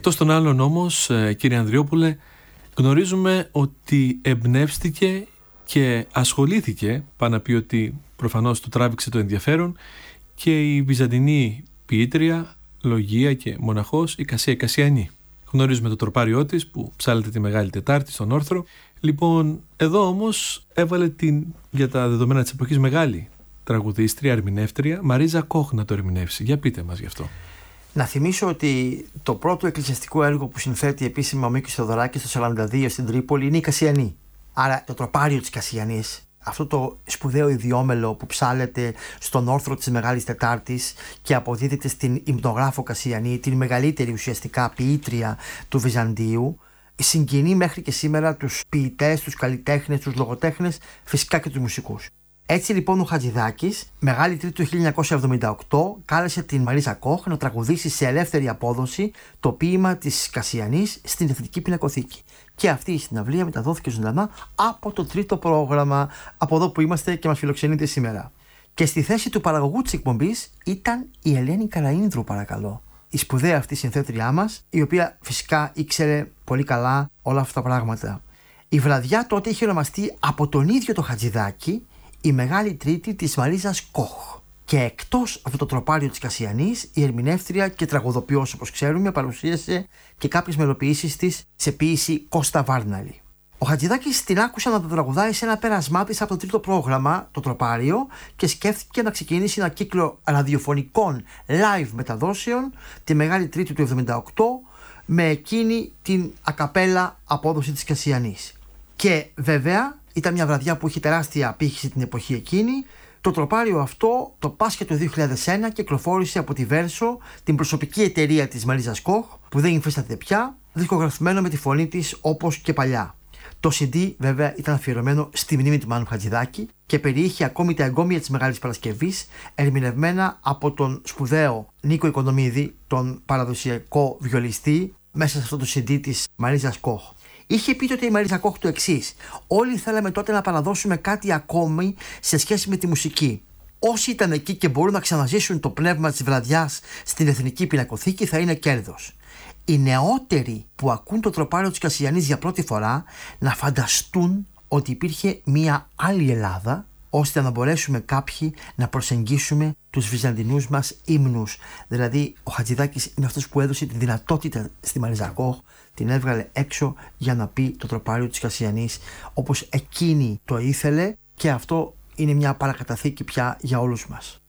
Εκτός των άλλων όμως, κύριε Ανδριόπουλε, γνωρίζουμε ότι εμπνεύστηκε και ασχολήθηκε, πάνω να πει ότι προφανώς του τράβηξε το ενδιαφέρον, και η βυζαντινή ποιήτρια, λογία και μοναχός, η Κασία Κασιανή. Γνωρίζουμε το τροπάριό της που ψάλλεται τη Μεγάλη Τετάρτη στον όρθρο. Λοιπόν, εδώ όμως έβαλε την, για τα δεδομένα της εποχής, μεγάλη τραγουδίστρια, ερμηνεύτρια, Μαρίζα Κόχ να το ερμηνεύσει. Για πείτε μας γι' αυτό. Να θυμίσω ότι το πρώτο εκκλησιαστικό έργο που συνθέτει επίσημα ο Μίκης Θεοδωράκης το 1942 στην Τρίπολη είναι η Κασιανή. Άρα το τροπάριο της Κασιανής, αυτό το σπουδαίο ιδιόμελο που ψάλλεται στον όρθρο της Μεγάλης Τετάρτης και αποδίδεται στην υμνογράφο Κασιανή, την μεγαλύτερη ουσιαστικά ποιήτρια του Βυζαντίου, συγκινεί μέχρι και σήμερα τους ποιητές, τους καλλιτέχνες, τους λογοτέχνες, φυσικά και τους μουσικούς. Έτσι λοιπόν ο Χατζηδάκης, Μεγάλη Τρίτη του 1978, κάλεσε την Μαρίζα Κόχ να τραγουδήσει σε ελεύθερη απόδοση το ποίημα της Κασιανής στην Εθνική Πινακοθήκη. Και αυτή η συναυλία μεταδόθηκε ζωντανά από το τρίτο πρόγραμμα, από εδώ που είμαστε και μας φιλοξενείτε σήμερα. Και στη θέση του παραγωγού της εκπομπής ήταν η Ελένη Καραΐνδρου, παρακαλώ. Η σπουδαία αυτή συνθέτριά μας, η οποία φυσικά ήξερε πολύ καλά όλα αυτά τα πράγματα. Η βραδιά τότε είχε ονομαστεί από τον ίδιο το Χατζηδάκη η Μεγάλη Τρίτη της Μαρίζας Κόχ. Και εκτός από το τροπάριο της Κασιανής, η ερμηνεύτρια και τραγουδοποιός, όπως ξέρουμε, παρουσίασε και κάποιες μελοποιήσεις της σε ποίηση Κώστα Βάρναλη. Ο Χατζηδάκης την άκουσε να το τραγουδάει σε ένα πέρασμά της από το τρίτο πρόγραμμα, το τροπάριο, και σκέφτηκε να ξεκινήσει ένα κύκλο ραδιοφωνικών live μεταδόσεων τη Μεγάλη Τρίτη του 1978 με εκείνη την ακαπέλα απόδοση της Κασιανής. Και βέβαια ήταν μια βραδιά που είχε τεράστια απήχηση την εποχή εκείνη. Το τροπάριο αυτό το Πάσχα του 2001 κυκλοφόρησε από τη Βέρσο, την προσωπική εταιρεία της Μαρίζας Κόχ, που δεν υφίσταται πια, δισκογραφημένο με τη φωνή της όπως και παλιά. Το CD βέβαια ήταν αφιερωμένο στη μνήμη του Μάνου Χατζηδάκη και περιείχε ακόμη τα εγκόμια της Μεγάλης Παρασκευής, ερμηνευμένα από τον σπουδαίο Νίκο Οικονομίδη, τον παραδοσιακό βιολιστή, μέσα σε αυτό το CD της Μαρίζας Κόχ. Είχε πει τότε η Μαρίζα Κόχ το εξής: όλοι θέλαμε τότε να παραδώσουμε κάτι ακόμη σε σχέση με τη μουσική. Όσοι ήταν εκεί και μπορούν να ξαναζήσουν το πνεύμα της βραδιάς στην Εθνική Πινακοθήκη θα είναι κέρδος. Οι νεότεροι που ακούν το τροπάριο της Κασιανής για πρώτη φορά να φανταστούν ότι υπήρχε μια άλλη Ελλάδα, ώστε να μπορέσουμε κάποιοι να προσεγγίσουμε τους βυζαντινούς μας ύμνους. Δηλαδή ο Χατζηδάκης είναι αυτός που έδωσε τη δυνατότητα στη Μαρίζα Κόχ, την έβγαλε έξω για να πει το τροπάριο της Κασιανής όπως εκείνη το ήθελε, και αυτό είναι μια παρακαταθήκη πια για όλους μας.